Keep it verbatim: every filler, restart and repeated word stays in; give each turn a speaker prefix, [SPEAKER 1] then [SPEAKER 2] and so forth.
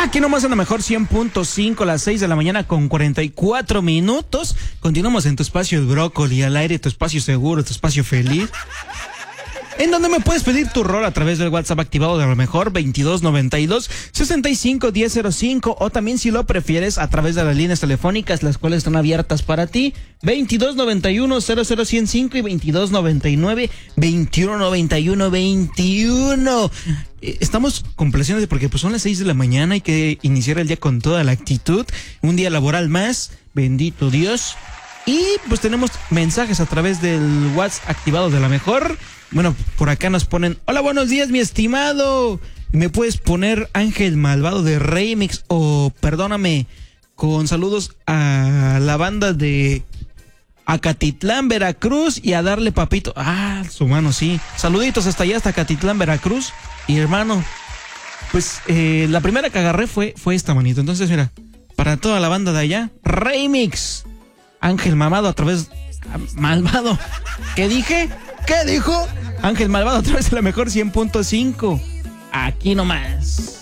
[SPEAKER 1] Aquí nomás en la mejor cien punto cinco, las seis de la mañana con cuarenta y cuatro minutos. Continuamos en tu espacio el brócoli al aire, tu espacio seguro, tu espacio feliz. En donde me puedes pedir tu rol a través del WhatsApp activado de lo mejor veintidós noventa y dos, sesenta y cinco, diez cero cinco, o también si lo prefieres a través de las líneas telefónicas, las cuales están abiertas para ti, veintidós noventa y uno, cero cero ciento cinco y veintidós noventa y nueve, veintiuno noventa y uno, veintiuno. Estamos complacientes porque pues son las seis de la mañana, hay que iniciar el día con toda la actitud, un día laboral más, bendito Dios. Y pues tenemos mensajes a través del WhatsApp activado de la mejor. Bueno, por acá nos ponen: hola, buenos días, mi estimado. ¿Me puedes poner Ángel Malvado de Remix? O perdóname, con saludos a la banda de Acatitlán, Veracruz, y a darle papito. Ah, su mano, sí. Saluditos hasta allá, hasta Acatitlán, Veracruz. Y hermano, pues eh, la primera que agarré fue, fue esta, manito. Entonces, mira, para toda la banda de allá, Remix. Ángel Malvado a través... Malvado. ¿Qué dije? ¿Qué dijo? Ángel Malvado a través de la mejor cien punto cinco. Aquí nomás.